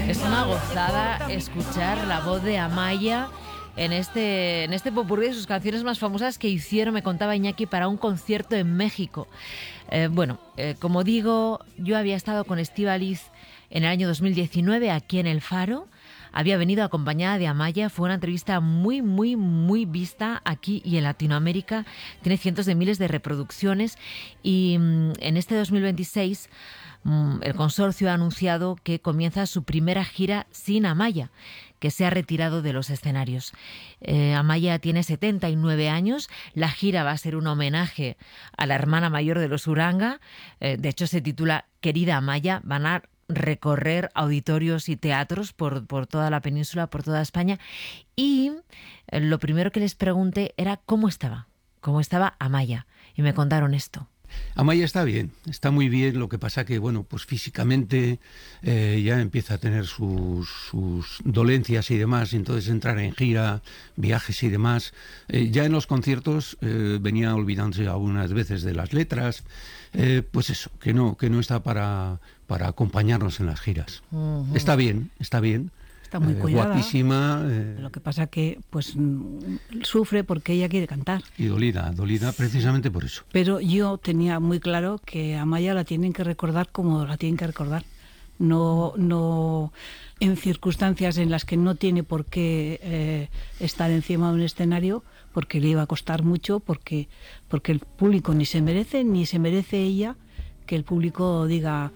Es una gozada escuchar la voz de Amaya en este popurrí de sus canciones más famosas que hicieron, me contaba Iñaki, para un concierto en México. Como digo, yo había estado con Estíbaliz en el año 2019 aquí en El Faro. Había venido acompañada de Amaya. Fue una entrevista muy, muy, muy vista aquí y en Latinoamérica. Tiene cientos de miles de reproducciones y en este 2026 el consorcio ha anunciado que comienza su primera gira sin Amaya, que se ha retirado de los escenarios. Amaya tiene 79 años. La gira va a ser un homenaje a la hermana mayor de los Uranga. De hecho, se titula Querida Amaya. Van a recorrer auditorios y teatros por toda la península, por toda España. Y lo primero que les pregunté era cómo estaba Amaya. Y me contaron esto. Amaya está bien, está muy bien. Lo que pasa que, pues físicamente ya empieza a tener sus dolencias y demás, y entonces entrar en gira, viajes y demás. Ya en los conciertos venía olvidándose algunas veces de las letras. Pues eso, que no está para acompañarnos en las giras. Uh-huh. Está bien. Está muy cuidada, guapísima. Lo que pasa que sufre porque ella quiere cantar. Y dolida precisamente por eso. Pero yo tenía muy claro que a Amaya la tienen que recordar como la tienen que recordar. No en circunstancias en las que no tiene por qué estar encima de un escenario, porque le iba a costar mucho, porque el público ni se merece ella que el público diga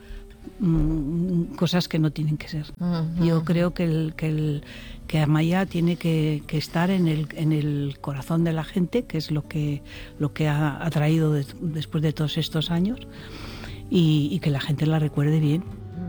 cosas que no tienen que ser. Uh-huh. Yo creo que Amaya tiene que estar en el corazón de la gente, que es lo que ha traído después de todos estos años, y que la gente la recuerde bien.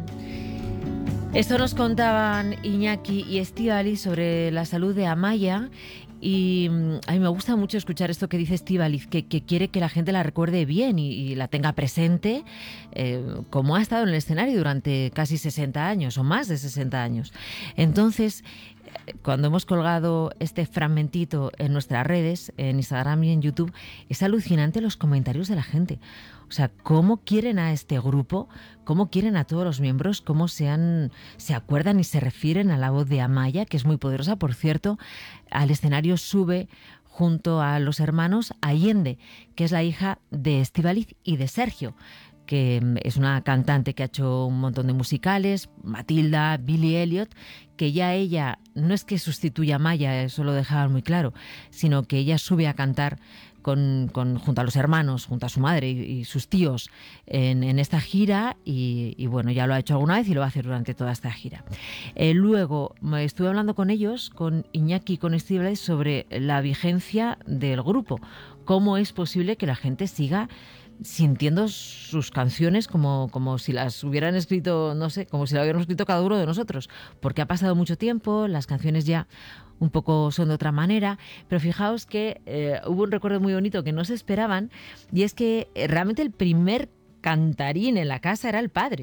Esto nos contaban Iñaki y Estíbaliz sobre la salud de Amaya. Y a mí me gusta mucho escuchar esto que dice Estíbaliz, que quiere que la gente la recuerde bien y la tenga presente, como ha estado en el escenario durante casi 60 años o más de 60 años. Entonces, cuando hemos colgado este fragmentito en nuestras redes, en Instagram y en YouTube, es alucinante los comentarios de la gente. O sea, cómo quieren a este grupo, cómo quieren a todos los miembros, cómo se acuerdan y se refieren a la voz de Amaya, que es muy poderosa. Por cierto, al escenario sube junto a los hermanos Allende, que es la hija de Estíbaliz y de Sergio, que es una cantante que ha hecho un montón de musicales, Matilda, Billy Elliot, que ya ella no es que sustituya a Amaya, eso lo dejaban muy claro, sino que ella sube a cantar junto a los hermanos, junto a su madre y sus tíos en esta gira y bueno, ya lo ha hecho alguna vez y lo va a hacer durante toda esta gira. Luego estuve hablando con ellos, con Iñaki y con Estíbaliz, sobre la vigencia del grupo. ¿Cómo es posible que la gente siga sintiendo sus canciones como si las hubieran escrito, no sé, como si las hubiéramos escrito cada uno de nosotros? Porque ha pasado mucho tiempo, las canciones ya un poco son de otra manera, pero fijaos que hubo un recuerdo muy bonito que no se esperaban, y es que realmente el primer cantarín en la casa era el padre.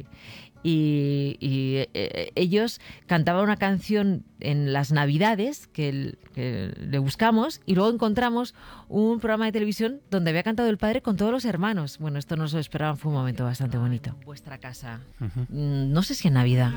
Y ellos cantaban una canción en las Navidades que le buscamos, y luego encontramos un programa de televisión donde había cantado el padre con todos los hermanos. Bueno, esto no se lo esperaban, fue un momento bastante bonito. Vuestra casa, no sé si en Navidad.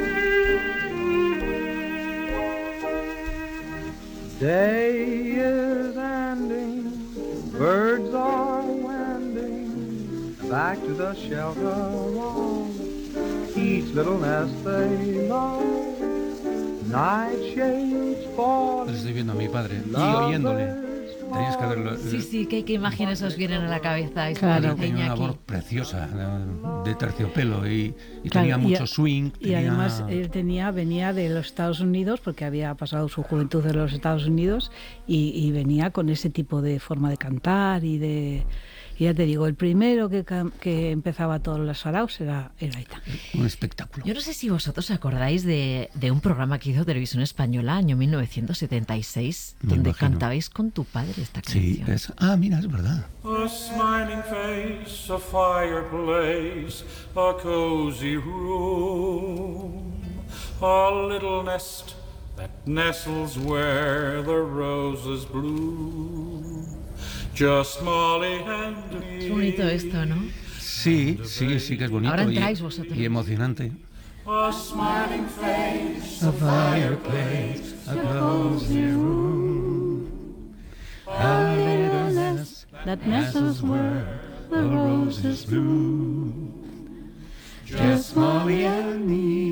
Day is ending, birds are wending back to the shelter of each little nest they love. Night shades fall. Pues estoy viendo a mi padre y oyéndole. Tenías que verlo. Sí, ¿qué imágenes os vienen a la cabeza? Claro, tenía una voz preciosa, de terciopelo y tenía mucho swing. Y además él venía de los Estados Unidos, porque había pasado su juventud en los Estados Unidos, y venía con ese tipo de forma de cantar y ya te digo, el primero que empezaba todos los saraos era Aitana. Un espectáculo. Yo no sé si vosotros acordáis de un programa que hizo Televisión Española, año 1976, donde cantabais con tu padre esta canción. Sí, mira, es verdad. A smiling face, a fireplace, a cozy room, a little nest that nestles where the roses bloom. Just Molly and me. Es bonito esto, ¿no? Sí, que es bonito. Ahora entráis vosotros. Y emocionante. A smiling face. a fireplace, a cozy room. A little nest that nestles where the roses bloom. Just Molly and me